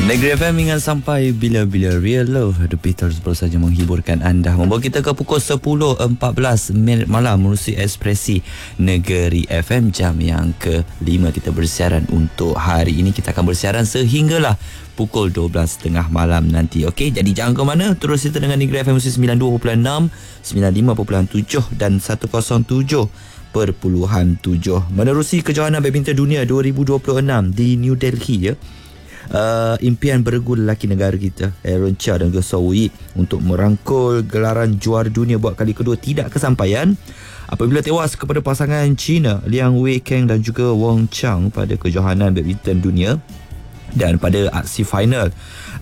Negeri FM ingat sampai bila-bila Real Love The Beatles baru saja menghiburkan anda, membawa kita ke pukul 10.14 minit malam menerusi Ekspresi Negeri FM jam yang ke-5. Kita bersiaran untuk hari ini. Kita akan bersiaran sehinggalah pukul 12.30 malam nanti. Okey, jadi jangan ke mana, terus kita dengan Negeri FM 92.6, 95.7 dan 107.7 menerusi kejohanan badminton dunia 2026 di New Delhi ya. Impian beregu lelaki negara kita Aaron Chia dan juga Zhou Yi untuk merangkul gelaran juara dunia buat kali kedua tidak kesampaian apabila tewas kepada pasangan China Liang Weikeng dan juga Wang Chang pada kejohanan badminton dunia. Dan pada aksi final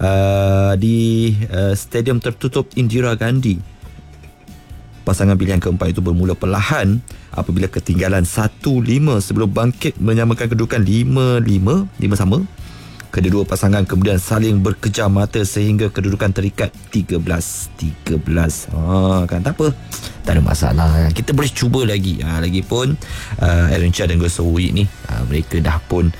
di stadium tertutup Indira Gandhi, pasangan pilihan keempat itu bermula perlahan apabila ketinggalan 1-5 sebelum bangkit menyamakan kedudukan 5-5 sama. Kedua pasangan kemudian saling berkejar mata sehingga kedudukan terikat 13-13. Kan tak apa, tak ada masalah. Kita boleh cuba lagi. Lagipun Aaron Chia dan Zhou Yi ni mereka dah pun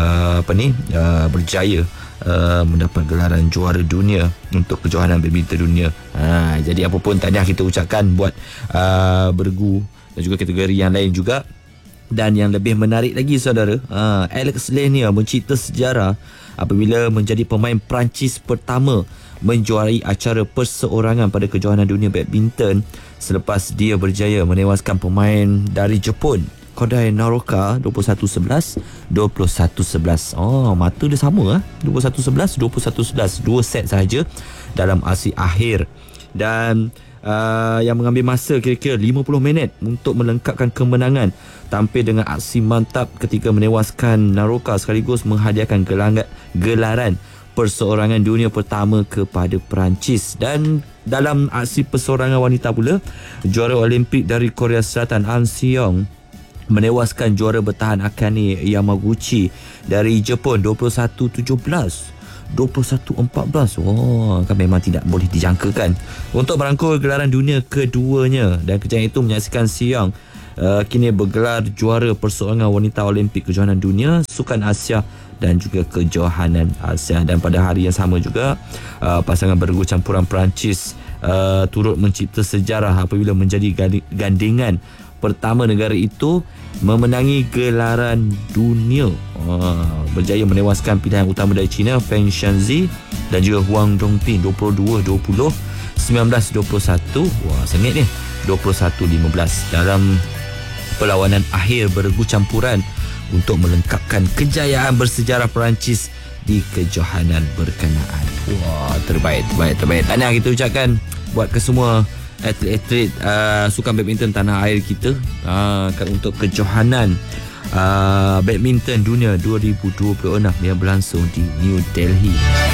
berjaya mendapat gelaran juara dunia untuk kejohanan badminton dunia. Jadi apa pun tahniah kita ucapkan buat beregu dan juga kategori yang lain juga. Dan yang lebih menarik lagi saudara, Alex Lanier mencipta sejarah apabila menjadi pemain Perancis pertama menjuarai acara perseorangan pada kejohanan dunia badminton selepas dia berjaya menewaskan pemain dari Jepun Kodai Naroka 21-11, 21-11. Mata dia sama 21-11, 21-11, 2 set sahaja dalam aksi akhir. Dan yang mengambil masa kira-kira 50 minit untuk melengkapkan kemenangan, tampil dengan aksi mantap ketika menewaskan Naroka sekaligus menghadiahkan gelaran perseorangan dunia pertama kepada Perancis. Dan dalam aksi perseorangan wanita pula, juara Olimpik dari Korea Selatan An Seong menewaskan juara bertahan Akane Yamaguchi dari Jepun 21-17, 21-14. Kan memang tidak boleh dijangkakan untuk merangkul gelaran dunia keduanya. Dan kejayaan itu menyaksikan Siang kini bergelar juara perseorangan wanita Olimpik kejohanan dunia, Sukan Asia dan juga kejohanan Asia. Dan pada hari yang sama juga pasangan beregu campuran Perancis turut mencipta sejarah apabila menjadi gandingan pertama negara itu memenangi gelaran dunia, berjaya menewaskan pilihan utama dari China Feng Shanzi dan juga Huang Dongping 22-20, 19-21, sengit ni, 21-15 dalam perlawanan akhir beregu campuran untuk melengkapkan kejayaan bersejarah Perancis di kejohanan berkenaan. Terbaik. Tahniah kita ucapkan buat kesemua atlet-atlet sukan badminton tanah air kita untuk kejohanan badminton dunia 2026 yang berlangsung di New Delhi.